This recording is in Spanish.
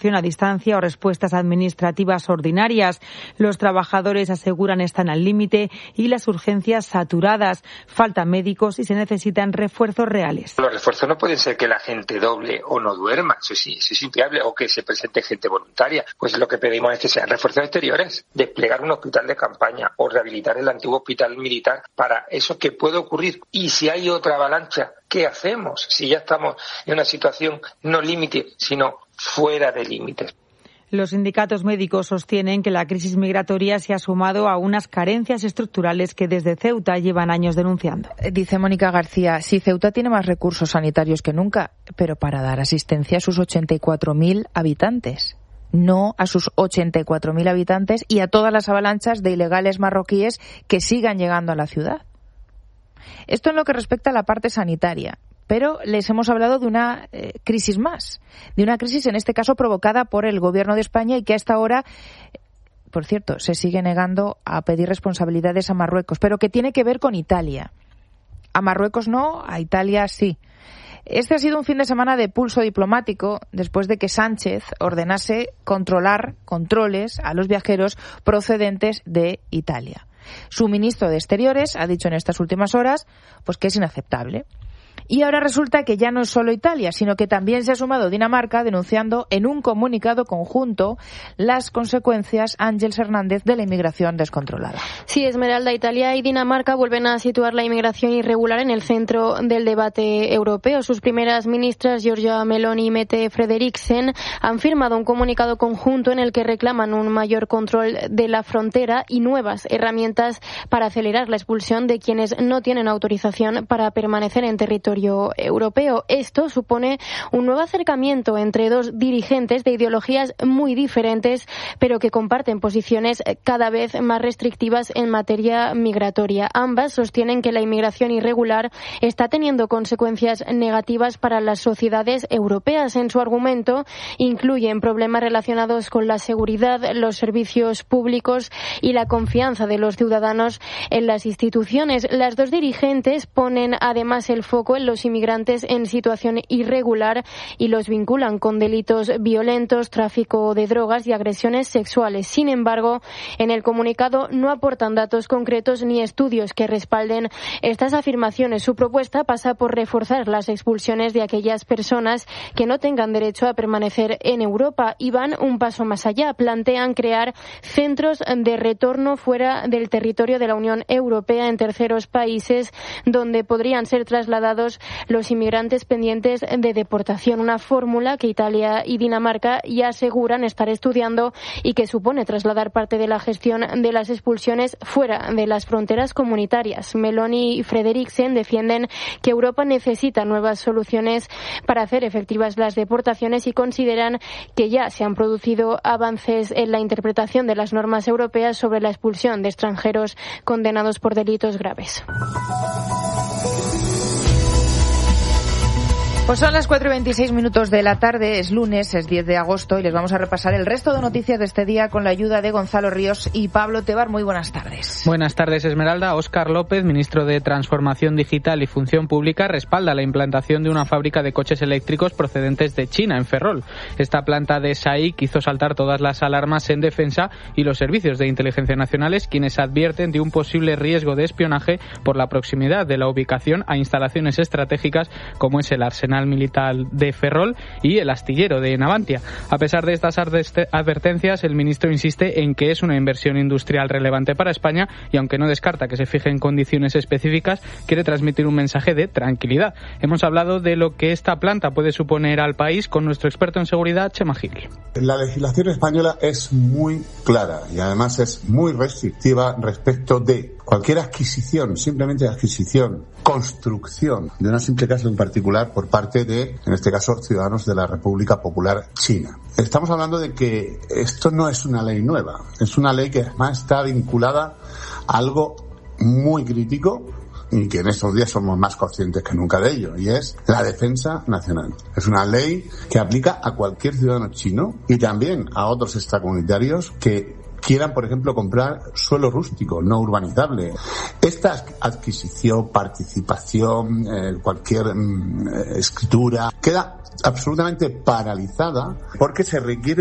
a distancia o respuestas administrativas ordinarias. Los trabajadores aseguran están al límite y las urgencias saturadas. Faltan médicos y se necesitan refuerzos reales. Los refuerzos no pueden ser que la gente doble o no duerma, eso es inviable, o que se presente gente voluntaria. Pues lo que pedimos es que sean refuerzos exteriores, desplegar un hospital de campaña o rehabilitar el antiguo hospital militar para eso que puede ocurrir. Y si hay otra avalancha, ¿qué hacemos? Si ya estamos en una situación no límite, sino fuera de límites. Los sindicatos médicos sostienen que la crisis migratoria se ha sumado a unas carencias estructurales que desde Ceuta llevan años denunciando. Dice Mónica García, sí, Ceuta tiene más recursos sanitarios que nunca, pero para dar asistencia a sus 84.000 habitantes. No a sus 84.000 habitantes y a todas las avalanchas de ilegales marroquíes que sigan llegando a la ciudad. Esto en lo que respecta a la parte sanitaria. Pero les hemos hablado de una crisis más, de una crisis en este caso provocada por el Gobierno de España y que a esta hora, por cierto, se sigue negando a pedir responsabilidades a Marruecos, pero que tiene que ver con Italia. A Marruecos no, a Italia sí. Este ha sido un fin de semana de pulso diplomático después de que Sánchez ordenase controles a los viajeros procedentes de Italia. Su ministro de Exteriores ha dicho en estas últimas horas pues que es inaceptable. Y ahora resulta que ya no es solo Italia, sino que también se ha sumado Dinamarca denunciando en un comunicado conjunto las consecuencias, Ángeles Hernández, de la inmigración descontrolada. Sí, Esmeralda, Italia y Dinamarca vuelven a situar la inmigración irregular en el centro del debate europeo. Sus primeras ministras, Giorgia Meloni y Mette Frederiksen, han firmado un comunicado conjunto en el que reclaman un mayor control de la frontera y nuevas herramientas para acelerar la expulsión de quienes no tienen autorización para permanecer en territorio europeo. Esto supone un nuevo acercamiento entre dos dirigentes de ideologías muy diferentes, pero que comparten posiciones cada vez más restrictivas en materia migratoria. Ambas sostienen que la inmigración irregular está teniendo consecuencias negativas para las sociedades europeas. En su argumento incluyen problemas relacionados con la seguridad, los servicios públicos y la confianza de los ciudadanos en las instituciones. Las dos dirigentes ponen además el foco en los inmigrantes en situación irregular y los vinculan con delitos violentos, tráfico de drogas y agresiones sexuales. Sin embargo, en el comunicado no aportan datos concretos ni estudios que respalden estas afirmaciones. Su propuesta pasa por reforzar las expulsiones de aquellas personas que no tengan derecho a permanecer en Europa y van un paso más allá. Plantean crear centros de retorno fuera del territorio de la Unión Europea en terceros países donde podrían ser trasladados los inmigrantes pendientes de deportación, una fórmula que Italia y Dinamarca ya aseguran estar estudiando y que supone trasladar parte de la gestión de las expulsiones fuera de las fronteras comunitarias. Meloni y Frederiksen defienden que Europa necesita nuevas soluciones para hacer efectivas las deportaciones y consideran que ya se han producido avances en la interpretación de las normas europeas sobre la expulsión de extranjeros condenados por delitos graves. Pues son las 4:26 de la tarde, es lunes, es 10 de agosto y les vamos a repasar el resto de noticias de este día con la ayuda de Gonzalo Ríos y Pablo Tebar. Muy buenas tardes. Buenas tardes, Esmeralda. Óscar López, ministro de Transformación Digital y Función Pública, respalda la implantación de una fábrica de coches eléctricos procedentes de China, en Ferrol. Esta planta de SAIC hizo saltar todas las alarmas en defensa y los servicios de inteligencia nacionales, quienes advierten de un posible riesgo de espionaje por la proximidad de la ubicación a instalaciones estratégicas como es el Arsenal Militar de Ferrol y el astillero de Navantia. A pesar de estas advertencias, el ministro insiste en que es una inversión industrial relevante para España y, aunque no descarta que se fijen condiciones específicas, quiere transmitir un mensaje de tranquilidad. Hemos hablado de lo que esta planta puede suponer al país con nuestro experto en seguridad, Chema Gil. La legislación española es muy clara y además es muy restrictiva respecto de cualquier adquisición, simplemente adquisición, construcción de una simple casa en particular por parte de, en este caso, ciudadanos de la República Popular China. Estamos hablando de que esto no es una ley nueva, es una ley que además está vinculada a algo muy crítico y que en estos días somos más conscientes que nunca de ello, y es la defensa nacional. Es una ley que aplica a cualquier ciudadano chino y también a otros extracomunitarios que quieran, por ejemplo, comprar suelo rústico, no urbanizable. Esta adquisición, participación, cualquier escritura, queda absolutamente paralizada porque se requiere